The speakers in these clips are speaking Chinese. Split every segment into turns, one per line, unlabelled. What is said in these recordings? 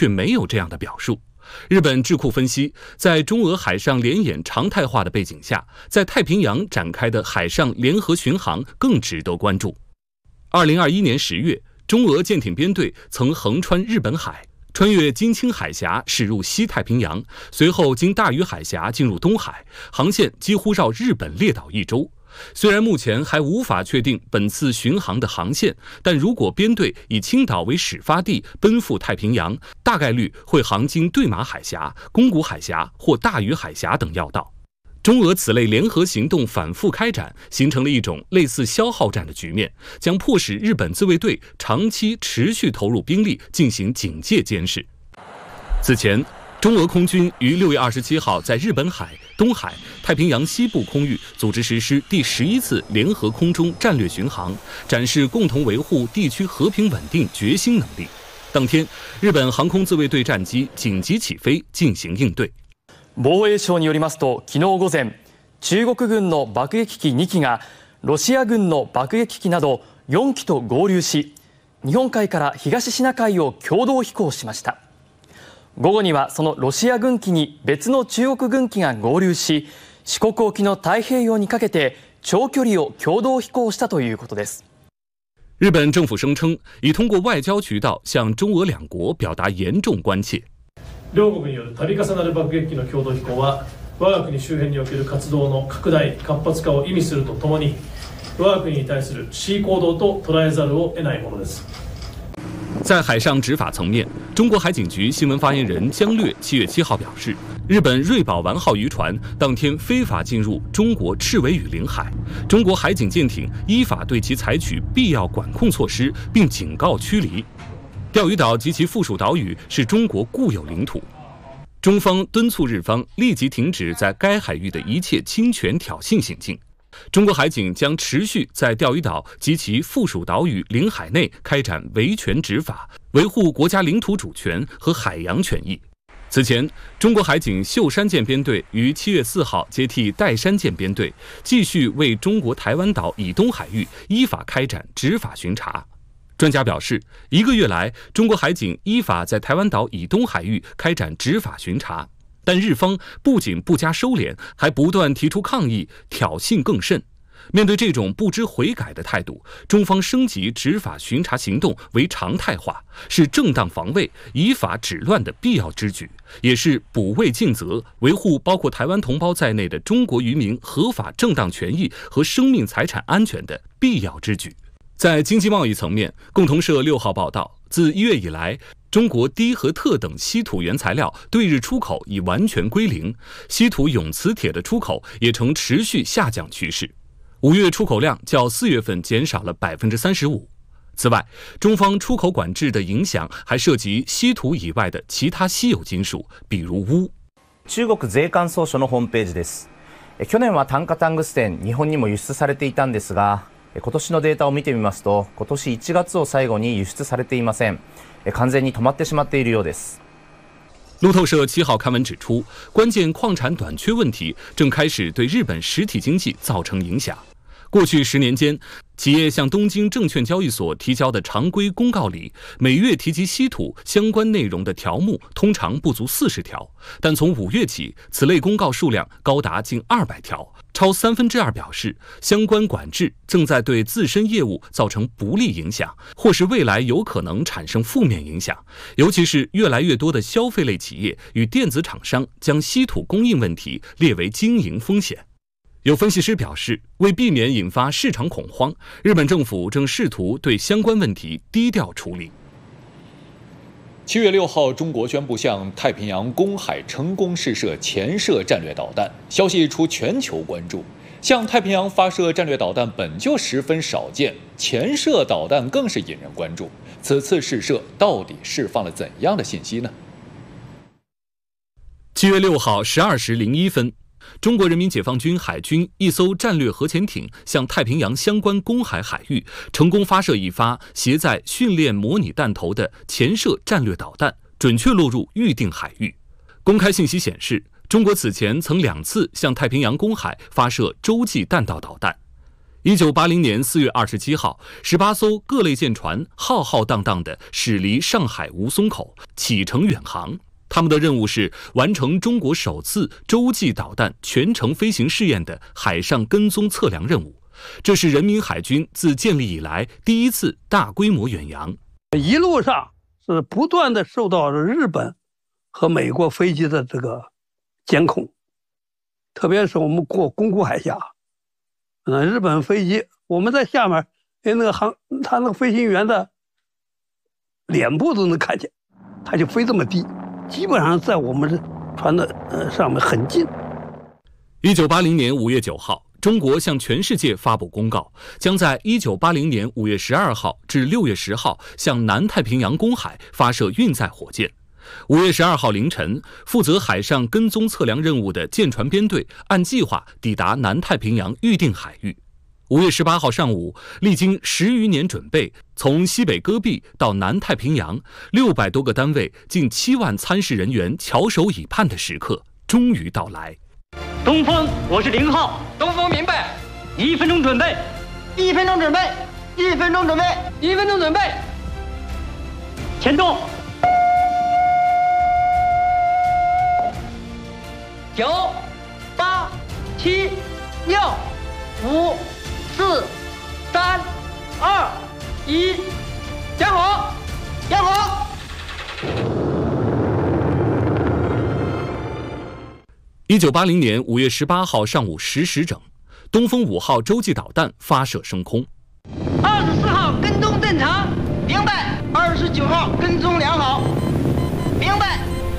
却没有这样的表述。日本智库分析，在中俄海上联演常态化的背景下，在太平洋展开的海上联合巡航更值得关注。2021年10月，中俄舰艇编队曾横穿日本海，穿越金青海峡驶入西太平洋，随后经大隅海峡进入东海，航线几乎绕日本列岛一周。虽然目前还无法确定本次巡航的航线，但如果编队以青岛为始发地奔赴太平洋，大概率会航经对马海峡、宫古海峡或大隅海峡等要道。中俄此类联合行动反复开展，形成了一种类似消耗战的局面，将迫使日本自卫队长期持续投入兵力进行警戒监视。此前，中俄空军于6月27号在日本海、东海、太平洋西部空域组织实施第11次联合空中战略巡航，展示共同维护地区和平稳定决心能力。当天，日本航空自卫队战機紧急起飞进行应对。
防衛省によりますと、昨日午前、中国軍の爆撃機2機がロシア軍の爆撃機など4機と合流し、日本海から東シナ海を共同飛行しました。午後にはそのロシア軍機に別の中国軍機が合流し、四国沖の太平洋にかけて長距離を共同飛行したということです。
日本政府声称，已通过外交渠道向中俄两国表达严重关切。
両国による度重なる爆撃機の共同飛行は、我が国周辺における活動の拡大・活発化を意味するとともに、我が国に対する示威行動と捉えざるを得ないものです。
在海上执法层面，中国海警局新闻发言人姜略7月7号表示，日本瑞宝丸号渔船当天非法进入中国赤尾屿领海，中国海警舰艇依法对其采取必要管控措施，并警告驱离。钓鱼岛及其附属岛屿是中国固有领土，中方敦促日方立即停止在该海域的一切侵权挑衅行径。中国海警将持续在钓鱼岛及其附属岛屿领海内开展维权执法，维护国家领土主权和海洋权益。此前，中国海警秀山舰编队于7月4号接替岱山舰编队，继续为中国台湾岛以东海域依法开展执法巡查。专家表示，1个月来，中国海警依法在台湾岛以东海域开展执法巡查。但日方不仅不加收敛，还不断提出抗议，挑衅更甚。面对这种不知悔改的态度，中方升级执法巡查行动为常态化，是正当防卫、以法止乱的必要之举，也是补位尽责、维护包括台湾同胞在内的中国渔民合法正当权益和生命财产安全的必要之举。在经济贸易层面，共同社6号报道，自1月以来，中国锑和锑等稀土原材料对日出口已完全归零，稀土永磁铁的出口也呈持续下降趋势。5月出口量较4月份减少了35%。此外，中方出口管制的影响还涉及稀土以外的其他稀有金属，比如钨。
中国税関総署のホームページです。去年は炭化タングステン、日本にも輸出されていたんですが、今年のデータを見てみますと、今年1月を最後に輸出されていません。完全に止まってしまっているようです。
路透社7号刊文指出，关键矿产短缺问题正开始对日本实体经济造成影响。过去10年间，企业向东京证券交易所提交的常规公告里，每月提及稀土相关内容的条目通常不足40条，但从5月起，此类公告数量高达近200条，超2/3表示相关管制正在对自身业务造成不利影响，或是未来有可能产生负面影响。尤其是越来越多的消费类企业与电子厂商将稀土供应问题列为经营风险。有分析师表示，为避免引发市场恐慌，日本政府正试图对相关问题低调处理。
7月6号，中国宣布向太平洋公海成功试射潜射战略导弹，消息一出，全球关注。向太平洋发射战略导弹本就十分少见，潜射导弹更是引人关注。此次试射到底释放了怎样的信息呢
？7月6号12时01分。中国人民解放军海军一艘战略核潜艇向太平洋相关公海海域成功发射一发携载训练模拟弹头的潜射战略导弹，准确落入预定海域。公开信息显示，中国此前曾2次向太平洋公海发射洲际弹道导弹。 1980年4月27号，18艘各类舰船浩浩荡荡地驶离上海吴淞口，启程远航。他们的任务是完成中国首次洲际导弹全程飞行试验的海上跟踪测量任务。这是人民海军自建立以来第一次大规模远洋。
一路上是不断的受到日本和美国飞机的这个监控，特别是我们过宫古海峡。日本飞机，我们在下面，他那个飞行员的脸部都能看见，他就飞这么低，基本上在我们这船的上面很近。
1980年5月9号，中国向全世界发布公告，将在1980年5月12号至6月10号向南太平洋公海发射运载火箭。5月12号凌晨，负责海上跟踪测量任务的舰船编队按计划抵达南太平洋预定海域。5月18号上午，历经10余年准备，从西北戈壁到南太平洋，600多个单位、近7万参试人员翘首以盼的时刻终于到来。
东风，我是0号。
东风明白。
1分钟准备。
1分钟准备。1分钟准备。1分钟准备。
前动。
9、8、7、6、5、4、3、2、1，点火！点火
！1980年5月18号上午10时整，东风5号洲际导弹发射升空。
24号跟踪正常，明白。29号跟踪良好，明白。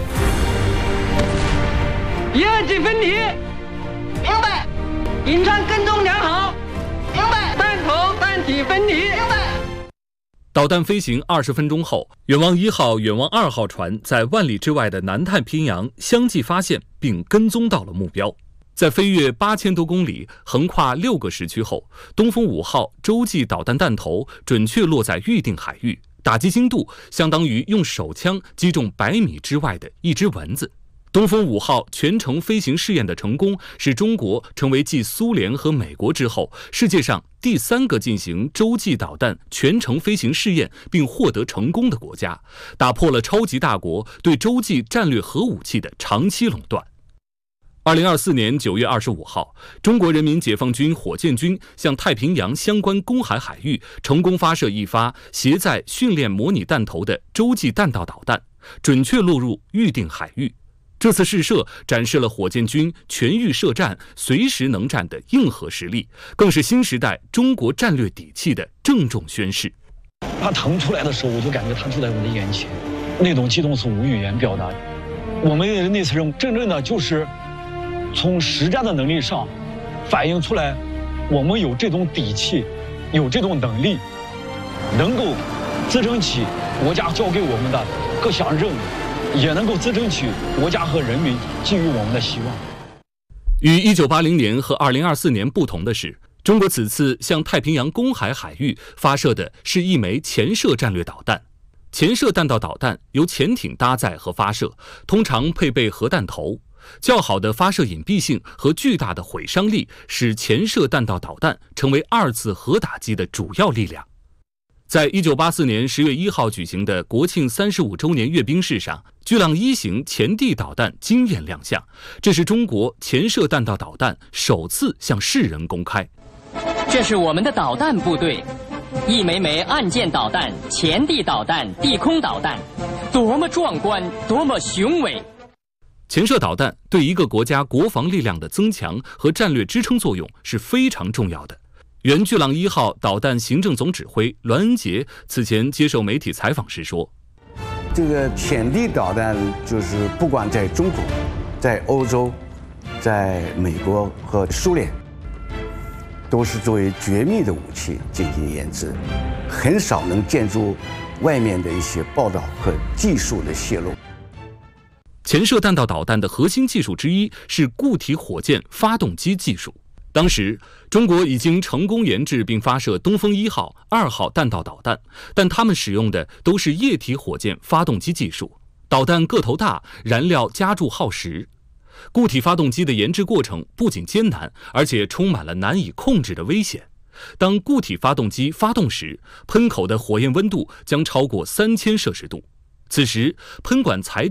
一二级分离，
明白。
引船跟踪良好，
明白。
弹头弹体分离，
明白。
导弹飞行20分钟后，远望1号、远望2号船在万里之外的南太平洋相继发现并跟踪到了目标。在飞越8000多公里、横跨6个时区后，东风5号洲际导弹弹头准确落在预定海域，打击精度相当于用手枪击中100米之外的一只蚊子。东风5号全程飞行试验的成功，使中国成为继苏联和美国之后，世界上第3个进行洲际导弹全程飞行试验并获得成功的国家，打破了超级大国对洲际战略核武器的长期垄断。2024年9月25号，中国人民解放军火箭军向太平洋相关公海海域成功发射一发携载训练模拟弹头的洲际弹道导弹，准确落入预定海域。这次试射展示了火箭军全域射战、随时能战的硬核实力，更是新时代中国战略底气的郑重宣示。
它腾出来的时候，我就感觉它就在我的眼前，那种激动是无语言表达的。我们那次任务真正的就是从实战的能力上反映出来，我们有这种底气，有这种能力，能够支撑起国家交给我们的各项任务，也能够支撑起国家和人民寄予我们的希望。
与1980年和2024年不同的是，中国此次向太平洋公海海域发射的是一枚潜射战略导弹。潜射弹道导弹由潜艇搭载和发射，通常配备核弹头。较好的发射隐蔽性和巨大的毁伤力，使潜射弹道导弹成为2次核打击的主要力量。在1984年10月1号举行的国庆35周年阅兵式上，巨浪1型潜地导弹惊艳亮相，这是中国潜射弹道导弹首次向世人公开。
这是我们的导弹部队，一枚枚岸舰导弹、潜地导弹、地空导弹，多么壮观，多么雄伟！
潜射导弹对一个国家国防力量的增强和战略支撑作用是非常重要的。原巨浪1号导弹行政总指挥栾恩杰此前接受媒体采访时说：“
这个潜地导弹就是不管在中国、在欧洲、在美国和苏联，都是作为绝密的武器进行研制，很少能见诸外面的一些报道和技术的泄露。”
潜射弹道导弹的核心技术之一是固体火箭发动机技术。当时，中国已经成功研制并发射东风1号、2号弹道导弹，但它们使用的都是液体火箭发动机技术。导弹个头大，燃料加注耗时。固体发动机的研制过程不仅艰难，而且充满了难以控制的危险。 当固体发动机发动时，喷口的火焰温度将超过3000摄氏度。此时，喷管材质